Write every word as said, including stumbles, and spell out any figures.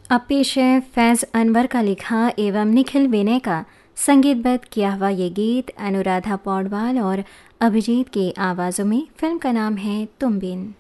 अब पेश है फैज़ अनवर का लिखा एवं निखिल विनय का संगीतबद्ध किया हुआ ये गीत अनुराधा पौडवाल और अभिजीत की आवाज़ों में। फिल्म का नाम है तुम बिन।